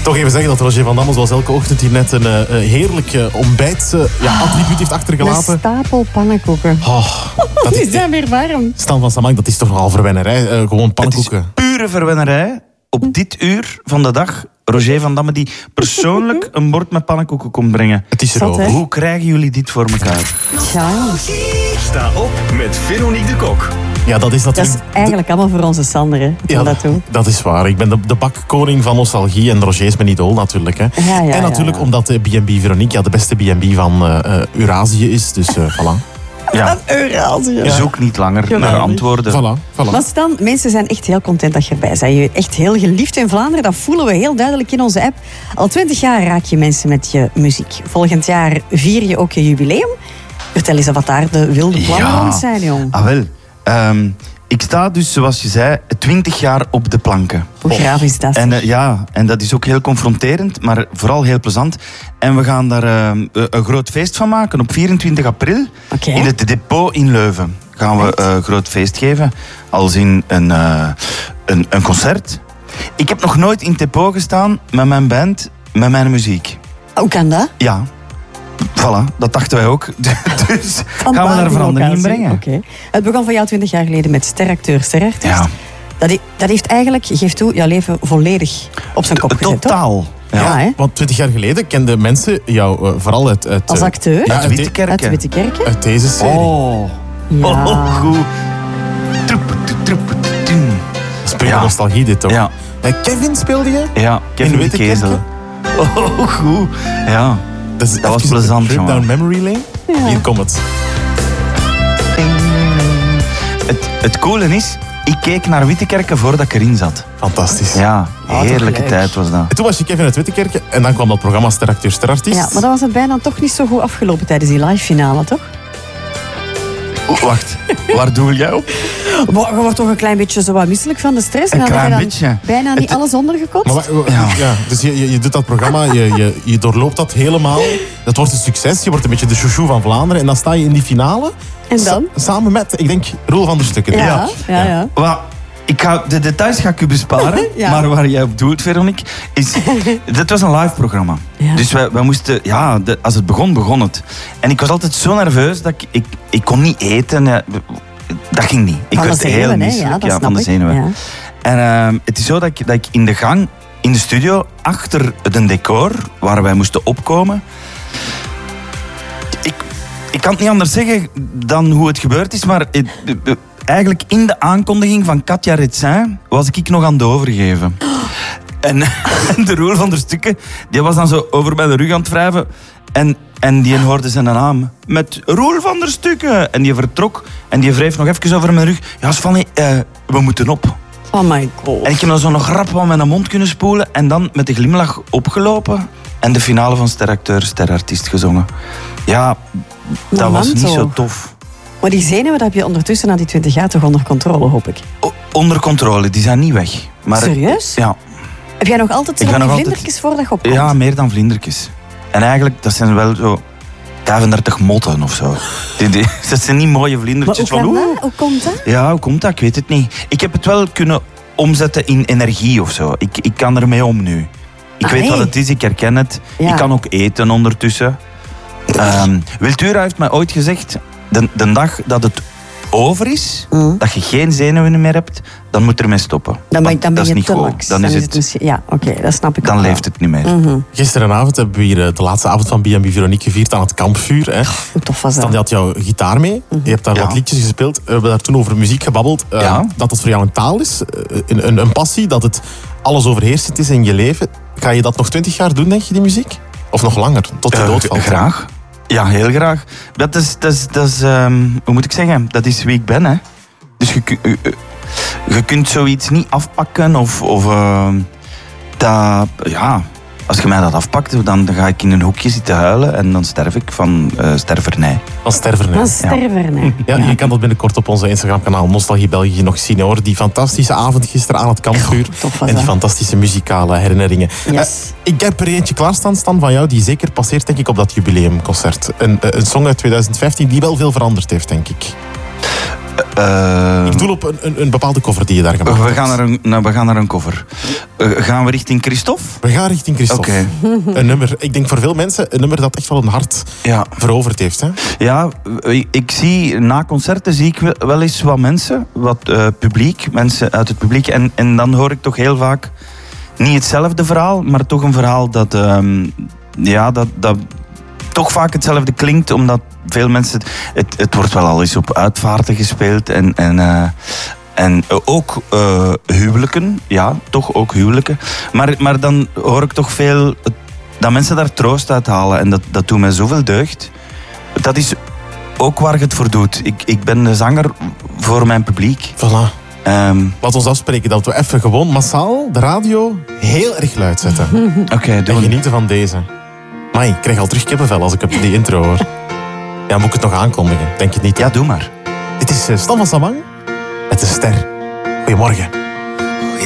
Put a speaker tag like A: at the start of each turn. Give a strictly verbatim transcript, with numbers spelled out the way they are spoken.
A: Toch even zeggen dat Roger van Damme zoals elke ochtend hier net een uh, heerlijk uh, ontbijt uh, ja, attribuut heeft achtergelaten.
B: Een stapel pannenkoeken.
A: Oh, dat
B: is dat weer warm.
A: Stan van Samang, dat is toch nogal verwennerij. Uh, gewoon pannenkoeken.
C: Het is pure verwennerij. Op dit uur van de dag, Roger van Damme die persoonlijk een bord met pannenkoeken komt brengen.
A: Het is erover.
C: Hoe krijgen jullie dit voor elkaar?
B: Ja.
D: Sta op met Veronique de Kok.
A: Ja, dat is
B: Dat
A: natuurlijk...
B: is eigenlijk allemaal voor onze Sander, hè.
A: Ja,
B: dat, doen.
A: dat is waar. Ik ben de, de bakkoning van nostalgie en Roger is mijn idool natuurlijk. Hè.
B: Ja, ja,
A: en natuurlijk
B: ja, ja.
A: omdat de B en B Veronique ja, de beste B en B van uh, uh, Eurasië is. Dus uh, voilà.
C: Ja.
B: Eurasië.
C: Zoek niet langer
B: Geweldig.
C: naar antwoorden.
A: Voilà, voilà.
B: Maar Stan, mensen zijn echt heel content dat je erbij bent. Je bent echt heel geliefd in Vlaanderen. Dat voelen we heel duidelijk in onze app. Al twintig jaar raak je mensen met je muziek. Volgend jaar vier je ook je jubileum. Vertel eens wat daar de wilde plannen
C: Ja.
B: rond zijn, jong.
C: Ah, wel. Um, ik sta dus, zoals je zei, twintig jaar op de planken.
B: Hoe graaf is dat?
C: En uh, ja, en dat is ook heel confronterend, maar vooral heel plezant. En we gaan daar uh, een groot feest van maken op vierentwintig april.
B: Okay.
C: In het depot in Leuven gaan we een uh, groot feest geven. Als in een, uh, een, een concert. Ik heb nog nooit in het depot gestaan met mijn band, met mijn muziek.
B: Hoe kan dat?
C: Ja. Voilà, dat dachten wij ook. Dus gaan we daar verandering in brengen.
B: Okay. Het begon voor jou twintig jaar geleden met steracteur, sterartiest.
C: Ja.
B: Dat, he, dat heeft eigenlijk, je geeft toe, jouw leven volledig op zijn kop gezet,
C: Totaal.
B: Ja,
C: Ja.
B: hè?
A: Want twintig jaar geleden kenden mensen jou uh, vooral uit... uit
B: Als
A: uh,
B: acteur?
A: ja,
C: Uit
A: uit,
C: Wittekerke.
B: Uit de Wittekerke?
A: uit deze serie.
C: Oh.
B: Ja.
C: Oh, oh, goed. Troep, troep, troep.
A: Spelen
C: Ja.
A: nostalgie dit toch?
C: Ja.
A: Uh, Kevin speelde je?
C: Ja, Kevin
A: In
C: de
A: Wittekerke?
C: Kezel. Oh, goed. Ja.
A: Dat, is
C: Dat was
A: even een
C: plezant,
A: trip
C: jongen.
A: down memory lane.
B: Ja.
A: Hier komt het.
C: Het, het coole is, ik keek naar Wittekerke voordat ik erin zat.
A: Fantastisch.
C: Ja,
B: toch
C: heerlijke
B: leuk.
C: tijd was dat.
A: En toen was je Kevin uit Wittekerke en dan kwam dat programma Steracteur Sterartiest.
B: Ja, maar dan was het bijna toch niet zo goed afgelopen tijdens die live finale, toch?
C: Oeh, wacht, waar doe jij op?
B: Maar je wordt toch een klein beetje zo wat misselijk van de stress.
C: Een
B: En dan
C: klein
B: heb je dan
C: beetje.
B: bijna niet
C: Het-
B: alles ondergekotst.
A: Maar wa- wa-
C: Ja.
A: ja. dus je, je, je doet dat programma, je, je, je doorloopt dat helemaal. Dat wordt een succes, je wordt een beetje de chouchou van Vlaanderen. En dan sta je in die finale.
B: En dan?
A: sa- samen met, ik denk, Roel van der Stukken.
B: Ja, ja, ja.
C: Wel, ik ga, de details ga ik u besparen,
B: Ja.
C: maar waar jij op doet, Veronique, is... Dit was een live programma.
B: Ja.
C: Dus wij, wij moesten... Ja, de, als het begon, begon het. En ik was altijd zo nerveus dat ik... Ik, ik kon niet eten. Ja, dat ging niet. Ik
B: Van de
C: werd heel
B: zenuwen, hè?
C: misselijk.
B: Ja, dat
C: Ja,
B: snap
C: van de
B: ik.
C: zenuwen.
B: Ja.
C: En uh, het is zo dat ik, dat ik in de gang, in de studio, achter het decor, waar wij moesten opkomen... Ik, ik kan het niet anders zeggen dan hoe het gebeurd is, maar... Het, eigenlijk in de aankondiging van Katja Retsin was ik nog aan het overgeven. En de Roel van der Stukken, die was dan zo over bij de rug aan het wrijven. En, en die hoorde zijn naam. Met Roel van der Stukken. En die vertrok. En die wreef nog even over mijn rug. Ja, Svanny, uh, we moeten op.
B: Oh my god.
C: En ik heb dan zo nog rap van mijn mond kunnen spoelen. En dan met de glimlach opgelopen. En de finale van Steracteur, Sterartiest gezongen. Ja, dat was niet
B: Momento.
C: zo tof.
B: Maar die zenuwen dat heb je ondertussen na die twintig jaar toch onder controle, hoop ik.
C: O- onder controle, die zijn niet weg. Maar,
B: Serieus?
C: Ja,
B: Heb jij nog altijd
C: Ik
B: zo
C: ben
B: die
C: nog altijd-
B: vlindertjes voordat je opkomt?
C: ja, meer dan vlindertjes. En eigenlijk, dat zijn wel zo vijfendertig motten of zo. Die, die, dat zijn niet mooie
B: Maar
C: vlindertjes
B: hoe,
C: van...
B: kan
C: oeh.
B: dat? Hoe komt dat?
C: Ja, hoe komt dat? Ik weet het niet. Ik heb het wel kunnen omzetten in energie of zo. Ik, ik kan ermee om nu. Ik
B: Ah,
C: weet
B: nee.
C: wat het is, ik herken het.
B: Ja.
C: Ik kan ook eten ondertussen. Um, Wiltura heeft mij ooit gezegd... De, de dag dat het over is,
B: Mm.
C: dat je geen zenuwen meer hebt, dan moet je ermee stoppen.
B: Dan ben,
C: Want
B: dan ben
C: dat is
B: je
C: niet
B: te
C: goed.
B: lax.
C: Dan is het,
B: misschien... Ja, oké, dat snap ik
C: dan
B: ook wel.
C: leeft het niet meer.
B: Mhm.
A: Gisteravond hebben we hier uh, de laatste avond van B en B Veronique gevierd aan het kampvuur. Hè.
B: Hoe tof was
A: Stan,
B: dat?
A: je had jouw gitaar mee. Je hebt daar
C: Ja.
A: wat liedjes gespeeld. We hebben daar toen over muziek gebabbeld. Uh,
C: Ja.
A: Dat het voor jou een taal is, uh, een, een, een passie, dat het alles overheersend is in je leven. Ga je dat nog twintig jaar doen, denk je, die muziek? Of nog langer, tot je
C: Eh,
A: doodvalt?
C: Graag. Ja, heel graag. Dat is, dat is, dat is um, hoe moet ik zeggen, dat is wie ik ben. Hè. Dus je, ku- je, je kunt zoiets niet afpakken of... of uh, dat, ja, als je mij dat afpakt, dan ga ik in een hoekje zitten huilen en dan sterf ik van uh, stervernij.
A: Van sterven.
B: Een sterver, nee.
A: Ja, je kan dat binnenkort op onze Instagram-kanaal Nostalgie België nog zien, hoor. Die fantastische avond gisteren aan het kampvuur.
B: Goh, tof was
A: en die
B: dat.
A: fantastische muzikale herinneringen.
B: Yes.
A: Eh, ik heb er eentje klaarstaan, Stan, van jou, die zeker passeert, denk ik, op dat jubileumconcert. Een, een song uit twintig vijftien die wel veel veranderd heeft, denk ik.
C: Uh,
A: Ik doe op een, een, een bepaalde cover die je daar gemaakt
C: we
A: hebt.
C: gaan naar een, nou, we gaan naar een cover. Uh, gaan we richting Christophe?
A: We gaan richting Christophe.
C: Oké.
A: Een nummer, ik denk voor veel mensen, een nummer dat echt wel een hart
C: Ja.
A: veroverd heeft. Hè?
C: Ja, ik, ik zie na concerten zie ik wel- wel eens wat mensen, wat uh, publiek, mensen uit het publiek. En, en dan hoor ik toch heel vaak niet hetzelfde verhaal, maar toch een verhaal dat, um, ja, dat, dat toch vaak hetzelfde klinkt, omdat veel mensen... Het, het wordt wel al eens op uitvaarten gespeeld en... en uh, En ook uh, huwelijken, ja, toch ook huwelijken. Maar, maar dan hoor ik toch veel dat mensen daar troost uit halen. En dat, dat doet mij zoveel deugd. Dat is ook waar je het voor doet. Ik, ik ben de zanger voor mijn publiek.
A: Voilà.
C: Um,
A: Laat ons afspreken dat we even gewoon massaal de radio heel erg luid zetten.
C: Oké, okay,
A: En
C: doen we.
A: genieten van deze. Mai, ik krijg al terug kippenvel als ik op die intro hoor. Ja, moet ik het nog aankondigen? Denk je het niet?
C: Ja, doe maar.
A: Dit is uh, Stan van Samang met de ster. Goedemorgen.